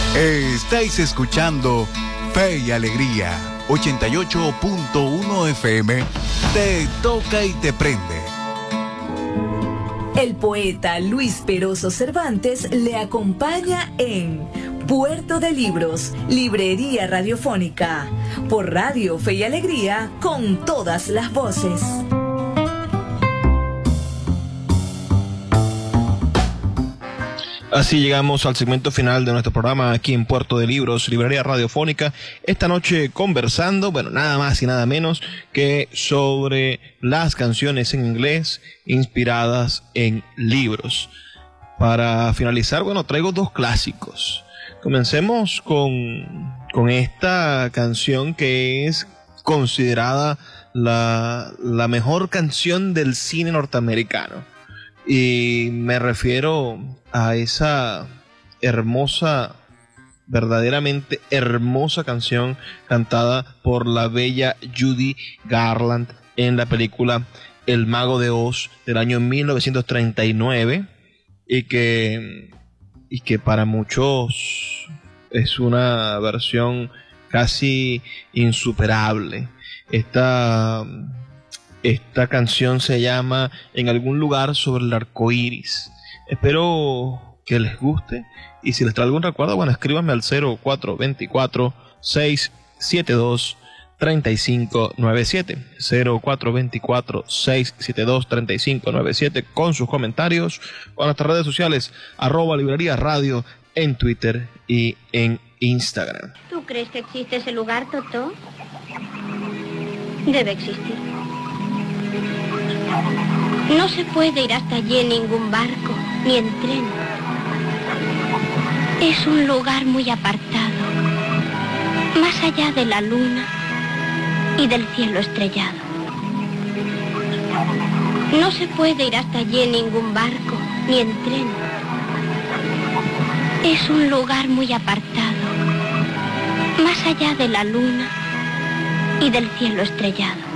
Estáis escuchando Fe y Alegría, 88.1 FM, te toca y te prende. El poeta Luis Peroso Cervantes le acompaña en Puerto de Libros, Librería Radiofónica, por Radio Fe y Alegría, con todas las voces. Así llegamos al segmento final de nuestro programa aquí en Puerto de Libros, Librería Radiofónica. Esta noche conversando, nada más y nada menos que sobre las canciones en inglés inspiradas en libros. Para finalizar, traigo dos clásicos. Comencemos con esta canción que es considerada la mejor canción del cine norteamericano. Y me refiero a esa hermosa, verdaderamente hermosa canción cantada por la bella Judy Garland en la película El Mago de Oz del año 1939 y que para muchos es una versión casi insuperable. Esta canción se llama En algún lugar sobre el arco iris. Espero que les guste y si les trae algún recuerdo, escríbanme al 0424-672-3597 0424-672-3597 con sus comentarios o en nuestras redes sociales @librería radio en Twitter y en Instagram. ¿Tú crees que existe ese lugar, Totó? Debe existir. No se puede ir hasta allí en ningún barco, ni en tren. Es un lugar muy apartado, más allá de la luna y del cielo estrellado. No se puede ir hasta allí en ningún barco, ni en tren. Es un lugar muy apartado, más allá de la luna y del cielo estrellado.